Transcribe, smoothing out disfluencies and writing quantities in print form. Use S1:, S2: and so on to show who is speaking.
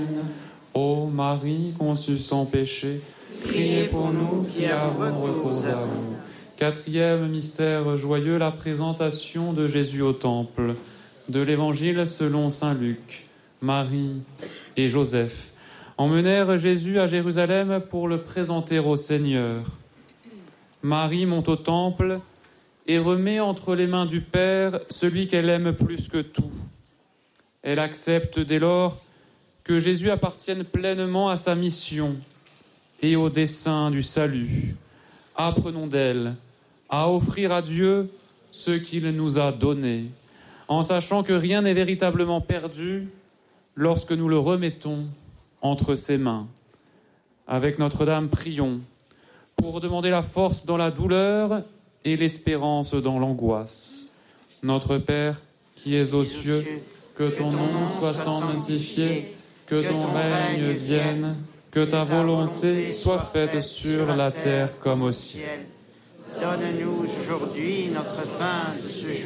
S1: Ô Marie conçue sans péché,
S2: Priez pour nous qui avons recours à vous.
S1: Quatrième mystère joyeux, la présentation de Jésus au temple. De l'Évangile selon saint Luc. Marie et Joseph emmenèrent Jésus à Jérusalem pour le présenter au Seigneur. Marie monte au temple et remet entre les mains du Père celui qu'elle aime plus que tout. Elle accepte dès lors que Jésus appartienne pleinement à sa mission et au dessein du salut. Apprenons d'elle à offrir à Dieu ce qu'il nous a donné, en sachant que rien n'est véritablement perdu lorsque nous le remettons entre ses mains. Avec Notre-Dame, prions pour demander la force dans la douleur et l'espérance dans l'angoisse. Notre Père, qui es aux cieux, que ton nom soit sanctifié, que ton règne vienne, que ta volonté soit faite sur la terre comme au ciel.
S2: Donne-nous aujourd'hui notre pain de ce jour.